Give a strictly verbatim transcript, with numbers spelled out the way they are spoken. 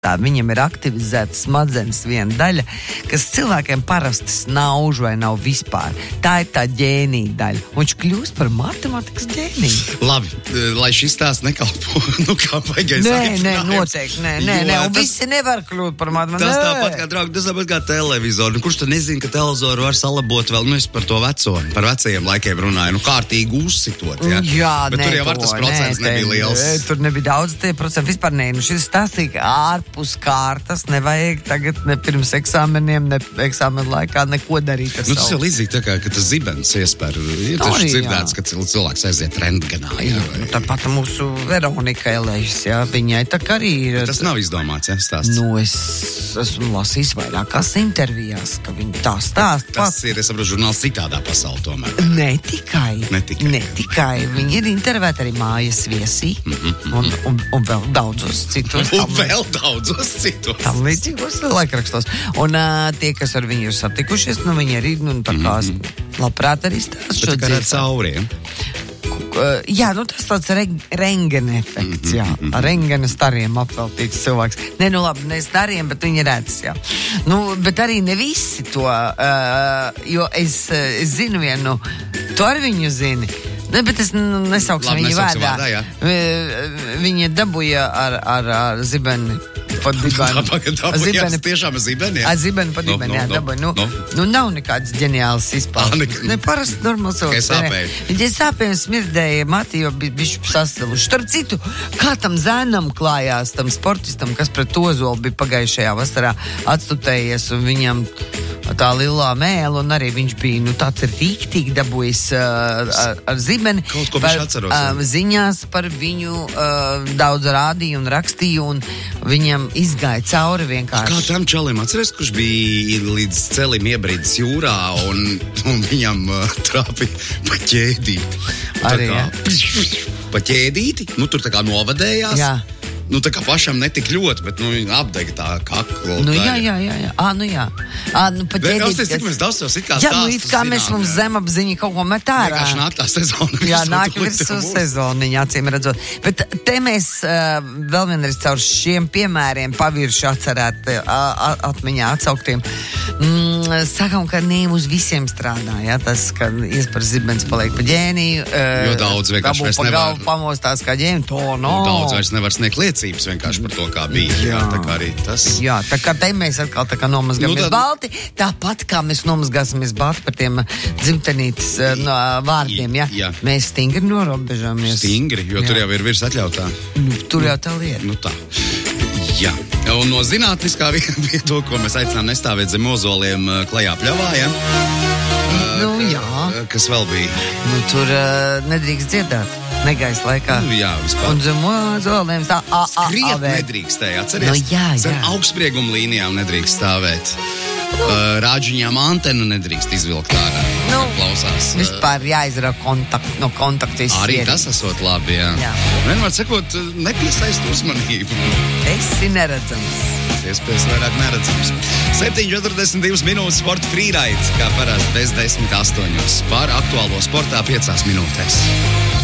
Tā viņam ir aktivizēta smadzenes viena daļa, kas cilvēkiem parasti snauž vai nav vispār. Tā ir tā ģēnija daļa. Un viņš kļūst par matemātikas ģēniju. Labi, lai šis tās nekalpo, nu kā baigais Nē, aicinājums. nē, noteikti, nē, nē, nē. Un tas, visi nevar kļūt par matemātikas. Tas tāpat kā, draugi, tas tāpat kā televizoru. Nu, kurš tad nezina, ka televizoru var salabot vēl, nu es par to veco, par vecajiem laikiem runāju, nu kārtīgi uzsitot, ja? Jā, Bet nē, tur jau var tas to, procents nē, nebija te- liels. Tur nebija daudz, tie procenti vispār nē. Nu, šis stāstīja, ka ārpus kārtas nevajag tagad ne pirms eksāmeniem, ne eksāmenu laikā neko darīt ar Nu, tas savu. ir līdzīgi tā kā, ka tas zibens iespēr. Ir taču Arī, jā. dzirdēts, ka cil- cilvēks aiziet rentgenā. Jā, Jā, vai- nu, tāpat mūsu Veronika Elēžas, jā, viņai tā kā arī ir. Tas nav izdomāts, ja, stāsts. Nu, es esmu lasījis vairākās intervijās, ka viņi tā stāsta. Tas ir, es saprotu, žurnāls citādā pasaulē tomēr. Ne tikai, Ne tikai. ne tikai. Viņi ir intervēti arī mājas viesī Mhm, un, un, un vēl daudzos citos. Un tam- vēl daudzos citos. Tam līdzīgos laikrakstos. Un uh, tie, kas ar viņu ir satikušies, nu viņi arī, nu tā kā labprāt arī stāsta šo Bet tikai ar dzīvi. cauriem. Uh, jā, nu tas tāds re, rengena efekts, jā. Ar rengena stariem apveltīts cilvēks. Nē, nu labi, ne stariem, bet viņi redz, jā. Nu, bet arī ne visi to, uh, jo es, uh, es zinu vienu, tu ar viņu zini. Ne, bet es nu, nesaukšu Labi, viņu nesauksim vārdā. vārdā, jā. Vi- Viņa dabūja ar, ar, ar zibeni pat dibeni. Tāpēc Ar zibeni tiešām ar zibeni, jā? Ar zibeni pa Nu, dibeni, nu, jā, nu, dabūja. Nu, nu. nu, nav nekāds ģeniāls Ah, izpausmes. nek- Ne, parasti normāls Tikai cilvēks. ne, ne. sāpēja. Viņa sāpēja smirdēja mati, jo bija bišķi sastiluši. Starp citu, kā tam zēnam klājās, tam sportistam, kas pret Ozolu bija pagājušajā vasarā atstutējies, un viņam tā lielā mēla, un arī viņš bija, nu, tāds rīktīgi dabūjis uh, ar, ar zibeni. Kaut ko Par, bišķi atceros, uh, jā. ziņās par viņu uh, daudz rādīja un rakstīja, un viņam izgāja cauri Kā vienkārši. tam čalim atceries, kurš bija līdz celim iebrīdis jūrā un, un viņam uh, trāpīja pa ķēdīti. Tā Arī, kā, jā. Pa ķēdīti, nu tur tā kā novadējās. Jā. Nu tā kā pašam netik ļoti, bet nu apdega tā kakla. Nu, daļa. jā, jā, jā, jā. Ā, nu jā. Ā, nu, pat Bet, ķēdīt, Austies, cik kas- mēs daudz tos it kā Jā, nu, stāstus it kā mēs zinām, mums jā. zemapziņi kaut ko met ārā. Vienkārši nāk tā sezona. Jā, visu nāk to visu liktevu mūs. sezoniņu, acīm redzot. Bet te mēs uh, vēl vienreiz caur šiem piemēriem pavirši atcerēt, uh, atmiņā atsauktiem. Mm, sakam, ka ne uz visiem strādā, jā, tas, ka iespēr zibens paliek pa ģēniju. Uh, Jo daudz vienkārši vairs pa nevar. galvu pamostās kā ģēni, to no. Un daudz vairs nevar sniegt liecības vienkārši par to, kā bija. Jā. Jā. Tā kā arī tas. Jā, tā kā te mēs atkal tā kā nomazgāmies Nu, nu, tad- balti, tāpat kā mēs nomazgāsimies balti par tiem dzimtenītes uh, no, vārdiem, jā. Jā. Mēs stingri norobežamies. Stingri, jo Jā. tur jau ir virs atļautā. Nu, tur jau tā lieta. Nu tā. Jā. Un no zinātniskā viedokļa, ko mēs aicinām nestāvēt zem ozoliem uh, klajā pļavā, ja? Nu, jā. Uh, Kas vēl bija? Nu, tur uh, nedrīkst dziedāt. Negaisa laikā. Nu, jā, vispār. Un zem ozoliem tā a, a, a, Skriet vē. nedrīkstēja, atceries? Nu, jā, Zem jā. augstsprieguma līnijām nedrīkst stāvēt. Uh, rāģiņām antenu nedrīkst izvilkt ārā. Nu, Klausās. uh, Vispār jāizra kontakt, no kontakta visi Arī ierīces. tas esot labi, jā. Jā. Vienmēr sakot, nepiesaist uzmanību. Esi neredzams. Iespējas vairāk neredzams. septiņi četrdesmit divas minūtes sporta frīraids, kā parasti bez desmit astoņos. Par aktuālo sportā piecās minūtēs.